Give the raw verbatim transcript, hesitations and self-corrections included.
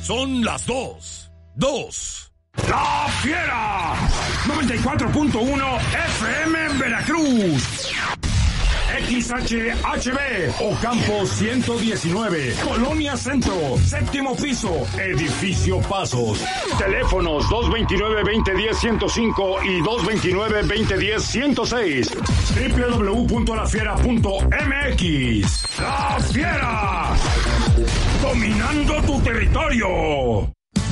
Son las dos. Dos. ¡La Fiera! noventa y cuatro punto uno F M en Veracruz. X H H B, Ocampo ciento diecinueve, Colonia Centro, séptimo piso, Edificio Pasos. Teléfonos dos veintinueve, veinte diez, ciento cinco y dos veintinueve, veinte diez, ciento seis. doble u doble u doble u punto la fiera punto m x. ¡La Fiera! Dominando tu territorio.